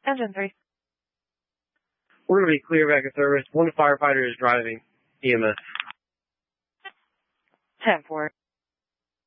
Engine 3. We're going to be clear back of service. One firefighter is driving EMS. 10-4.